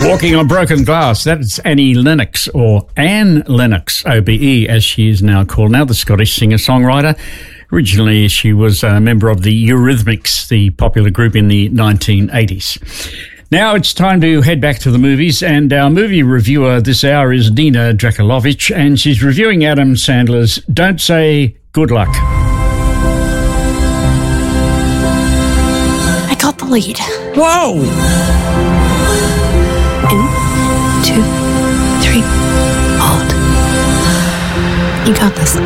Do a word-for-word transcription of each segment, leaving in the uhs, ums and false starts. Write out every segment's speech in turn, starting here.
Walking on Broken Glass, that's Annie Lennox, or Anne Lennox, O B E, as she is now called now, the Scottish singer-songwriter. Originally, she was a member of the Eurythmics, the popular group in the nineteen eighties. Now it's time to head back to the movies, and our movie reviewer this hour is Nina Drakulovic, and she's reviewing Adam Sandler's Don't Say Good Luck. I got the lead. Whoa! In, two, three, hold. You got this.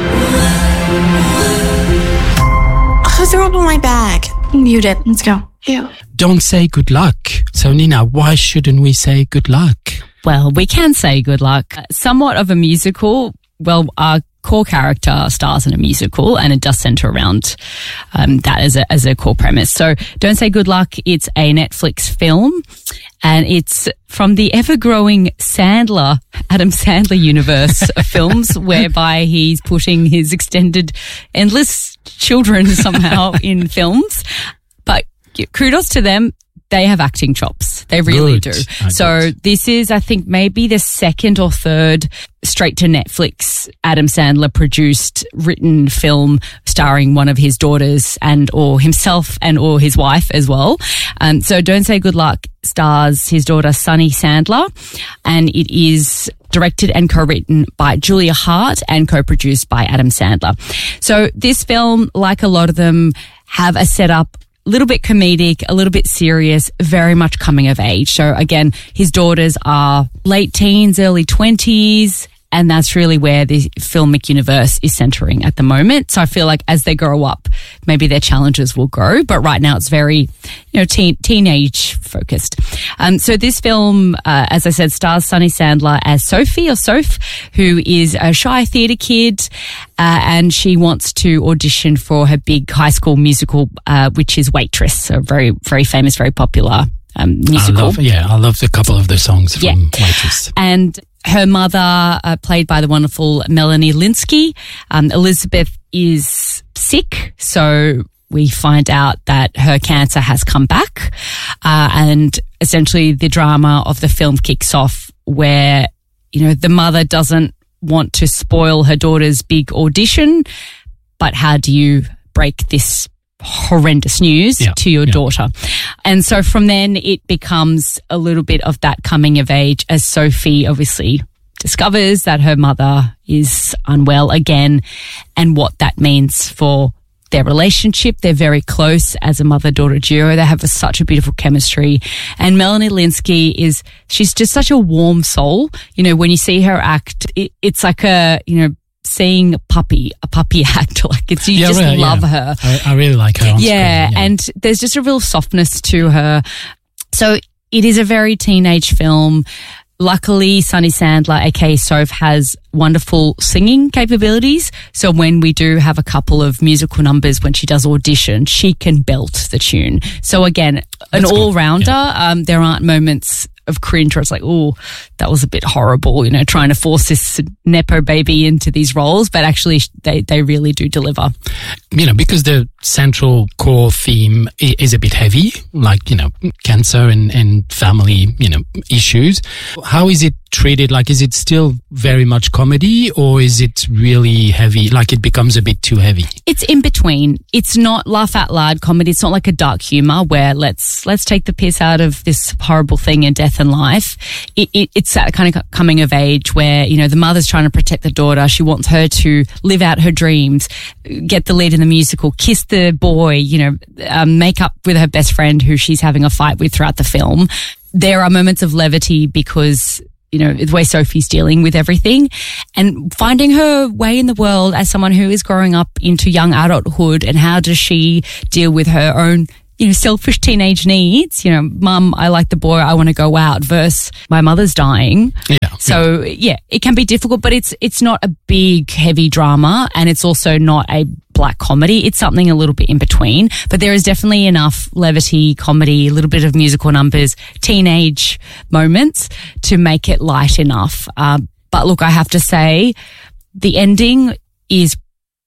Oh, they're all in my bag. Mute it. Let's go. Ew. Don't say good luck. So, Nina, why shouldn't we say good luck? Well, we can say good luck. Somewhat of a musical. Well, our core character stars in a musical, and it does center around um, that as a, as a core premise. So Don't Say Good Luck, it's a Netflix film, and it's from the ever-growing Sandler, Adam Sandler universe of films, whereby he's putting his extended endless children somehow in films. But kudos to them. They have acting chops. They really Good. do. I So bet. this is, I think, maybe the second or third straight to Netflix Adam Sandler produced written film starring one of his daughters and or himself and or his wife as well. Um, so Don't Say Good Luck stars his daughter Sunny Sandler, and it is directed and co-written by Julia Hart and co-produced by Adam Sandler. So this film, like a lot of them, have a setup a little bit comedic, a little bit serious, very much coming of age. So again, his daughters are late teens, early twenties, and that's really where the filmic universe is centering at the moment. So I feel like as they grow up, maybe their challenges will grow, but right now it's very, you know, teen, teenage focused. Um, so this film, uh, as I said, stars Sunny Sandler as Sophie or Soph, who is a shy theatre kid, uh, and she wants to audition for her big high school musical, uh, which is Waitress, a very, very famous, very popular um, musical. I love, yeah, I love a couple of the songs from Yeah. Waitress. And her mother, uh, played by the wonderful Melanie Linsky. Um, Elizabeth is sick, so we find out that her cancer has come back. Uh, and essentially the drama of the film kicks off where, you know, the mother doesn't want to spoil her daughter's big audition, but how do you break this horrendous news Yeah, to your yeah. daughter? And so from then it becomes a little bit of that coming of age as Sophie obviously discovers that her mother is unwell again and what that means for their relationship. They're very close as a mother-daughter duo. They have a, such a beautiful chemistry. And Melanie Linsky is, she's just such a warm soul. You know, when you see her act, it, it's like a, you know, seeing a puppy, a puppy act. Like it's, you Yeah, just really, love yeah. her. I, I really like her on Yeah, screen, yeah. and there's just a real softness to her. So it is a very teenage film. Luckily, Sunny Sandler, aka Soph, has wonderful singing capabilities. So when we do have a couple of musical numbers, when she does audition, she can belt the tune. So again, an That's good. all-rounder. Yeah. Um, there aren't moments of cringe where it's like, oh, that was a bit horrible, you know, trying to force this Nepo baby into these roles. But actually, they, they really do deliver. You know, because the central core theme i- is a bit heavy, like, you know, cancer and, and family, you know, issues. How is it treated? Like, is it still very much comedy, or is it really heavy? Like, it becomes a bit too heavy? It's in between. It's not laugh out loud comedy. It's not like a dark humor where let's let's take the piss out of this horrible thing in death and life. It, it, it's that kind of coming of age where, you know, the mother's trying to protect the daughter. She wants her to live out her dreams, get the lead in the musical, kiss the boy, you know, um, make up with her best friend who she's having a fight with throughout the film. There are moments of levity because, you know, the way Sophie's dealing with everything and finding her way in the world as someone who is growing up into young adulthood, and how does she deal with her own, you know, selfish teenage needs. You know, mum, I like the boy, I want to go out, versus my mother's dying. Yeah. So yeah, it can be difficult, but it's, it's not a big, heavy drama, and it's also not a black comedy. It's something a little bit in between, but there is definitely enough levity, comedy, a little bit of musical numbers, teenage moments to make it light enough. Uh, but look, I have to say the ending is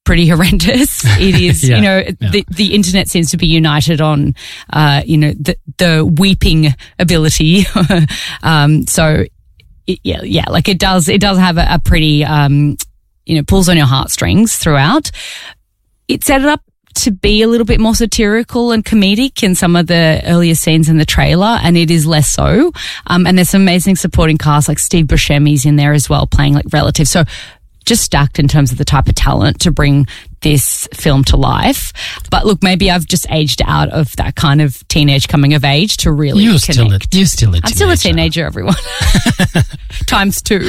pretty horrendous. It is, Yeah, you know, yeah. the, the internet seems to be united on, uh, you know, the, the weeping ability. um, so it, yeah, yeah, like it does, it does have a, a pretty, um, you know, pulls on your heartstrings throughout. It set it up to be a little bit more satirical and comedic in some of the earlier scenes in the trailer, and it is less so. Um, and there's some amazing supporting cast, like Steve Buscemi's in there as well, playing like relatives. So just stacked in terms of the type of talent to bring this film to life. But look, maybe I've just aged out of that kind of teenage coming of age to really You're connect. still a, you're still a teenager. I'm still a teenager, everyone. Times two.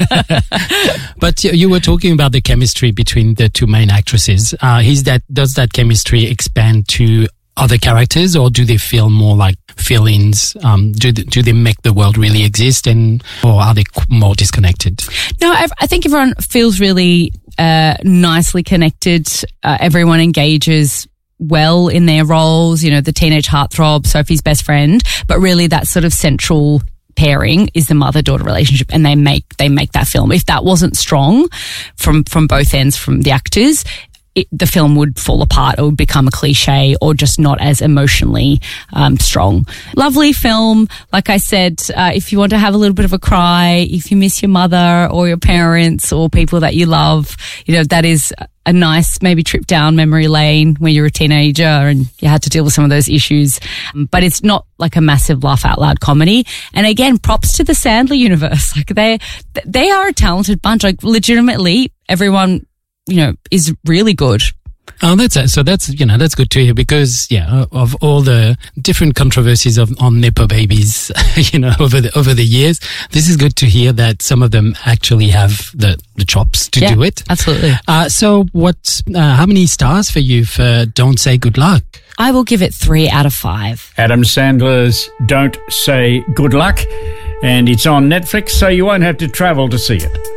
But you were talking about the chemistry between the two main actresses. Uh, is that does that chemistry expand to other characters, or do they feel more like fill-ins? Um, do they, do they make the world really exist, and or are they more disconnected? No, I, I think everyone feels really uh, nicely connected. Uh, everyone engages well in their roles. You know, the teenage heartthrob, Sophie's best friend, but really that sort of central pairing is the mother-daughter relationship, and they make they make that film. If that wasn't strong from from both ends, from the actors, It, the film would fall apart or would become a cliche or just not as emotionally um, strong. Lovely film. Like I said, uh, if you want to have a little bit of a cry, if you miss your mother or your parents or people that you love, you know, that is a nice maybe trip down memory lane when you're a teenager and you had to deal with some of those issues. Um, but it's not like a massive laugh out loud comedy. And again, props to the Sandler universe. Like they, they are a talented bunch. Like legitimately everyone, you know, is really good. Oh, that's uh, so. That's you know that's good to hear, because yeah, of all the different controversies of on Nepo babies, you know, over the over the years, this is good to hear that some of them actually have the the chops to Yeah, do it. absolutely. Uh, so, what? Uh, how many stars for you for Don't Say Good Luck? I will give it three out of five. Adam Sandler's Don't Say Good Luck, and it's on Netflix, so you won't have to travel to see it.